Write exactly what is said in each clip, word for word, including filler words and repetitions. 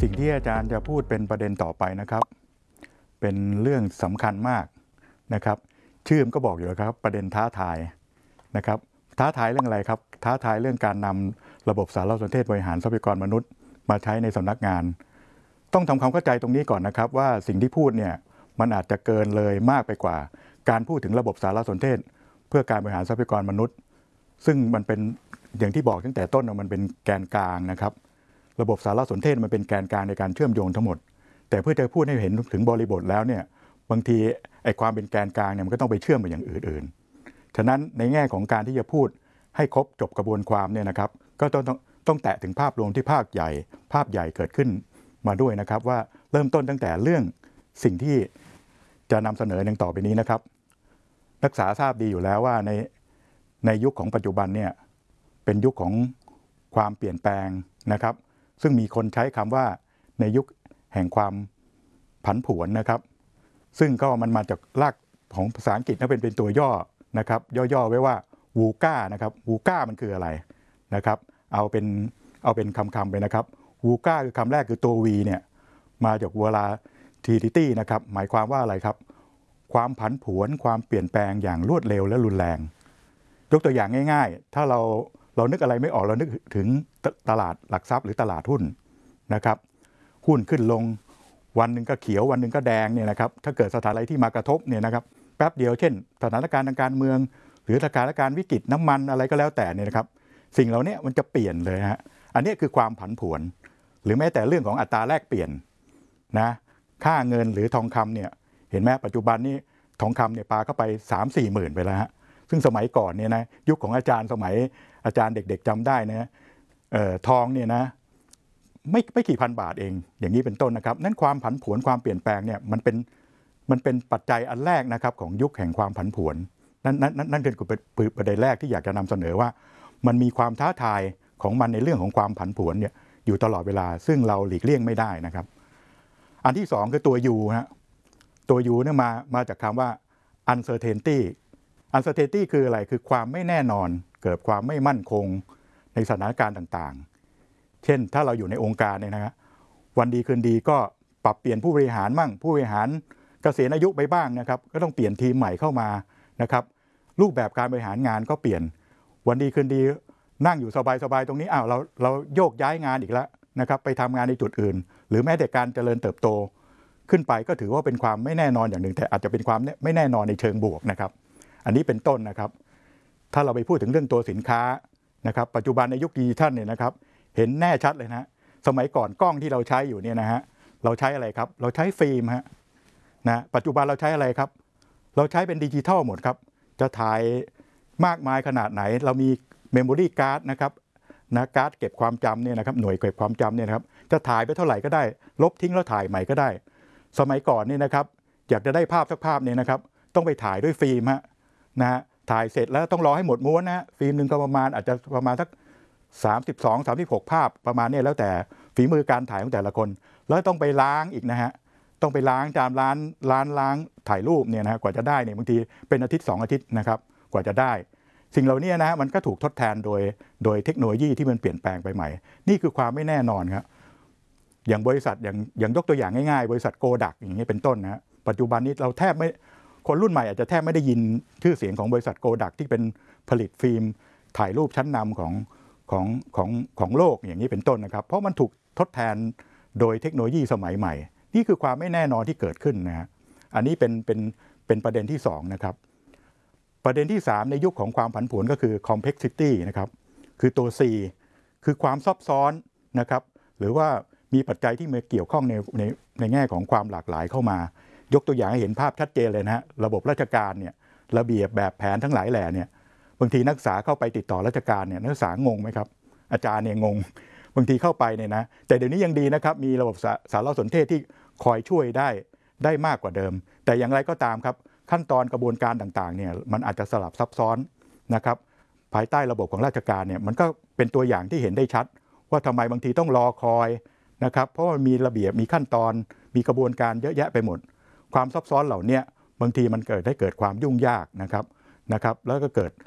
สิ่งที่อาจารย์จะพูดเป็นประเด็นต่อไปนะครับเป็นเรื่องสำคัญมากนะครับชื่อมันก็บอกอยู่แล้วครับประเด็นท้าทายนะครับท้าทายเรื่องอะไรครับท้าทายเรื่องการนำระบบสารสนเทศบริหารทรัพยากรมนุษย์มาใช้ในสำนักงานต้องทำความเข้าใจตรงนี้ก่อนนะครับว่าสิ่งที่พูดเนี่ยมันอาจจะเกินเลยมากไปกว่าการพูดถึงระบบสารสนเทศเพื่อการบริหารทรัพยากรมนุษย์ซึ่งมันเป็นอย่างที่บอกตั้งแต่ต้นมันเป็นแกนกลางนะครับระบบสารสนเทศมันเป็นแกนกลางในการเชื่อมโยงทั้งหมดแต่เพื่อจะพูดให้เห็นถึงบริบทแล้วเนี่ยบางทีไอ้ความเป็นแกนกลางเนี่ยมันก็ต้องไปเชื่อมไปอย่างอื่นๆฉะนั้นในแง่ของการที่จะพูดให้ครบจบกระบวนความเนี่ยนะครับก็ต้องต้องต้องแตะถึงภาพรวมที่ภาพใหญ่ภาพใหญ่เกิดขึ้นมาด้วยนะครับว่าเริ่มต้นตั้งแต่เรื่องสิ่งที่จะนำเสนออย่างต่อไปนี้นะครับนักศึกษาทราบดีอยู่แล้วว่าในในยุคของปัจจุบันเนี่ยเป็นยุคของความเปลี่ยนแปลงนะครับซึ่งมีคนใช้คำว่าในยุคแห่งความผันผวนนะครับซึ่งก็มันมาจากรากของภาษาอังกฤษนั่นเป็นเป็นตัวย่อนะครับย่อๆไว้ว่าวูก้านะครับวูก้ามันคืออะไรนะครับเอาเป็นเอาเป็นคำๆไปนะครับวูก้าคือคำแรกคือตัว V เนี่ยมาจากเวลาทีทิตี้นะครับหมายความว่าอะไรครับความผันผวนความเปลี่ยนแปลงอย่างรวดเร็วและรุนแรงยกตัวอย่างง่ายๆถ้าเราเรานึกอะไรไม่ออกเรานึกถึงตลาดหลักทรัพย์หรือตลาดหุ้นนะครับหุ้นขึ้นลงวันหนึ่งก็เขียววันหนึ่งก็แดงเนี่ยนะครับถ้าเกิดสถานอะไรที่มากระทบเนี่ยนะครับแป๊บเดียวเช่นสถานการณ์ทางการเมืองหรือสถานการณ์วิกฤตน้ำมันอะไรก็แล้วแต่เนี่ยนะครับสิ่งเหล่านี้มันจะเปลี่ยนเลยฮะอันนี้คือความผันผวนหรือแม้แต่เรื่องของอัตราแลกเปลี่ยนนะค่าเงินหรือทองคำเนี่ยเห็นไหมปัจจุบันนี้ทองคำเนี่ยปาเข้าไป สามสี่ หมื่นไปแล้วฮะซึ่งสมัยก่อนเนี่ยนะยุคของอาจารย์สมัยอาจารย์เด็กๆจำได้นะเอ่อทองเนี่ยนะไม่ไม่กี่พันบาทเองอย่างนี้เป็นต้นนะครับนั่นความผันผวนความเปลี่ยนแปลงเนี่ยมันเป็นมันเป็นปัจจัยอันแรกนะครับของยุคแห่งความผันผวนนั่นนั่นนั่นคือประเด็นแรกที่อยากจะนำเสนอว่ามันมีความท้าทายของมันในเรื่องของความผันผวนเนี่ยอยู่ตลอดเวลาซึ่งเราหลีกเลี่ยงไม่ได้นะครับอันที่สองคือตัว U ฮะตัว U เนี่ยมามาจากคำว่า uncertainty uncertainty คืออะไรคือความไม่แน่นอนเกิดความไม่มั่นคงในสถานการณ์ต่างๆเช่นถ้าเราอยู่ในองค์การเนี่ยนะครับวันดีคืนดีก็ปรับเปลี่ยนผู้บริหารมั่งผู้บริหารเกษียณอายุไปบ้างนะครับก็ต้องเปลี่ยนทีมใหม่เข้ามานะครับรูปแบบการบริหารงานก็เปลี่ยนวันดีคืนดีนั่งอยู่สบายๆตรงนี้อ้าวเราเราโยกย้ายงานอีกแล้วนะครับไปทำงานในจุดอื่นหรือแม้แต่การเจริญเติบโตขึ้นไปก็ถือว่าเป็นความไม่แน่นอนอย่างหนึ่งแต่อาจจะเป็นความไม่แน่นอนในเชิงบวกนะครับอันนี้เป็นต้นนะครับถ้าเราไปพูดถึงเรื่องตัวสินค้านะครับปัจจุบันในยุคดิจิทัลเนี่ยนะครับเห็นแน่ชัดเลยนะสมัยก่อนกล้องที่เราใช้อยู่เนี่ยนะฮะเราใช้อะไรครับเราใช้ฟิล์มฮะนะปัจจุบันเราใช้อะไรครับเราใช้เป็นดิจิทัลหมดครับจะถ่ายมากมายขนาดไหนเรามีเมมโมรี่การ์ดนะครับนะการ์ดเก็บความจำเนี่ยนะครับหน่วยเก็บความจำเนี่ยนะครับจะถ่ายไปเท่าไหร่ก็ได้ลบทิ้งแล้วถ่ายใหม่ก็ได้สมัยก่อนเนี่ยนะครับอยากจะได้ภาพสักภาพเนี่ยนะครับต้องไปถ่ายด้วยฟิล์มฮะนะฮะถ่ายเสร็จแล้วต้องรอให้หมดม้วนนะฟิล์มหนึ่งก็ประมาณอาจจะประมาณสักสามสิบสอง สามสิบหกภาพประมาณนี้แล้วแต่ฝีมือการถ่ายของแต่ละคนแล้วต้องไปล้างอีกนะฮะต้องไปล้างตามร้านร้านล้างถ่ายรูปเนี่ยนะกว่าจะได้เนี่ยบางทีเป็นอาทิตย์สองอาทิตย์นะครับกว่าจะได้สิ่งเหล่านี้นะมันก็ถูกทดแทนโดยโดยเทคโนโลยีที่มันเปลี่ยนแปลงไปใหม่นี่คือความไม่แน่นอนครับอย่างบริษัทอย่างอย่างยกตัวอย่างง่ายๆบริษัทโกดักอย่างนี้เป็นต้นนะปัจจุบันนี้เราแทบไม่คนรุ่นใหม่อาจจะแทบไม่ได้ยินชื่อเสียงของบริษัทโกดักที่เป็นผลิตฟิล์มถ่ายรูปชั้นนำของของของของโลกอย่างนี้เป็นต้นนะครับเพราะมันถูกทดแทนโดยเทคโนโลยีสมัยใหม่นี่คือความไม่แน่นอนที่เกิดขึ้นนะฮะอันนี้เป็นเป็นเป็นประเด็นที่สองนะครับประเด็นที่สามในยุคของความผันผวนก็คือ complexity นะครับคือตัว C คือความซับซ้อนนะครับหรือว่ามีปัจจัยที่มาเกี่ยวข้องในในในแง่ของความหลากหลายเข้ามายกตัวอย่างให้เห็นภาพชัดเจนเลยนะฮะระบบราชการเนี่ยระเบียบแบบแผนทั้งหลายแหล่เนี่ยบางทีนักศึกษาเข้าไปติดต่อราชการเนี่ยนักศึกษางงไหมครับอาจารย์เนี่ยงงบางทีเข้าไปเนี่ยนะแต่เดี๋ยวนี้ยังดีนะครับมีระบบสารสนเทศที่คอยช่วยได้ได้มากกว่าเดิมแต่อย่างไรก็ตามครับขั้นตอนกระบวนการต่างๆเนี่ยมันอาจจะสลับซับซ้อนนะครับภายใต้ระบบของราชการเนี่ยมันก็เป็นตัวอย่างที่เห็นได้ชัดว่าทำไมบางทีต้องรอคอยนะครับเพราะมันมีระเบียบมีขั้นตอนมีกระบวนการเยอะแยะไปหมดความซับซ้อนเหล่านี้บางทีมันเกิดได้เกิดความยุ่งยากนะครับนะครับแล้วก็เกิด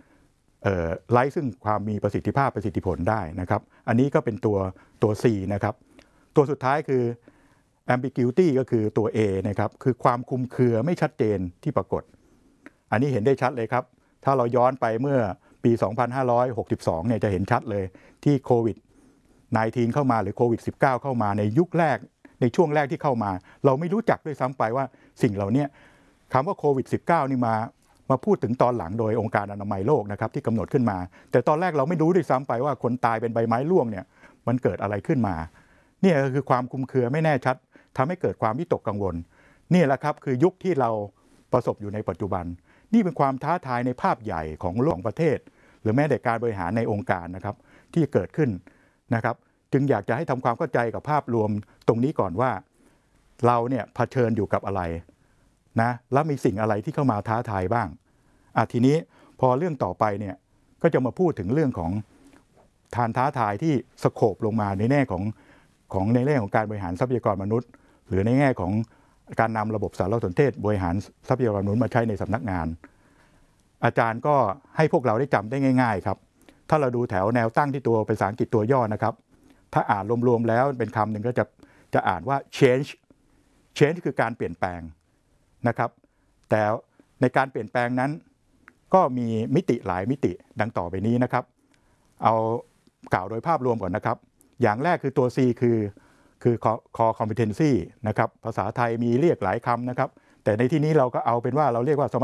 ไร้ซึ่งความมีประสิทธิภาพประสิทธิผลได้นะครับอันนี้ก็เป็นตัวตัว C นะครับตัวสุดท้ายคือ ambiguity ก็คือตัว A นะครับคือความคลุมเครือไม่ชัดเจนที่ปรากฏอันนี้เห็นได้ชัดเลยครับถ้าเราย้อนไปเมื่อปี สองพันห้าร้อยหกสิบสอง เนี่ยจะเห็นชัดเลยที่โควิด สิบเก้า เข้ามาหรือโควิด สิบเก้า เข้ามาในยุคแรกในช่วงแรกที่เข้ามาเราไม่รู้จักด้วยซ้ำไปว่าสิ่งเหล่านี้คำว่าโควิด สิบเก้า นี่มามาพูดถึงตอนหลังโดยองค์การอนามัยโลกนะครับที่กำหนดขึ้นมาแต่ตอนแรกเราไม่รู้ด้วยซ้ำไปว่าคนตายเป็นใบไม้ร่วงเนี่ยมันเกิดอะไรขึ้นมาเนี่ยก็คือความคลุมเครือไม่แน่ชัดทำให้เกิดความวิตกกังวลนี่แหละครับคือยุคที่เราประสบอยู่ในปัจจุบันนี่เป็นความท้าทายในภาพใหญ่ของโลกของประเทศหรือแม้แต่การบริหารในองค์การนะครับที่เกิดขึ้นนะครับจึงอยากจะให้ทำความเข้าใจกับภาพรวมตรงนี้ก่อนว่าเราเนี่ยเผชิญอยู่กับอะไรนะแล้วมีสิ่งอะไรที่เข้ามาท้าทายบ้างอ่ะทีนี้พอเรื่องต่อไปเนี่ยก็จะมาพูดถึงเรื่องของทานท้าทายที่สโคปลงมาในแง่ของของในแง่ของการบริหารทรัพยากรมนุษย์หรือในแง่ของการนำระบบสารสนเทศบริหารทรัพยากรมนุษย์มาใช้ในสำนักงานอาจารย์ก็ให้พวกเราได้จำได้ง่ายๆครับถ้าเราดูแถวแนวตั้งที่ตัวภาษาอังกฤษตัวย่อนะครับถ้าอ่านรวมๆแล้วเป็นคำหนึ่งก็จะจะอ่านว่า change change คือการเปลี่ยนแปลงนะครับแต่ในการเปลี่ยนแปลงนั้นก็มีมิติหลายมิติดังต่อไปนี้นะครับเอากล่าวโดยภาพรวมก่อนนะครับอย่างแรกคือตัว C คือคือ core competency นะครับภาษาไทยมีเรียกหลายคำนะครับแต่ในที่นี้เราก็เอาเป็นว่าเราเรียกว่า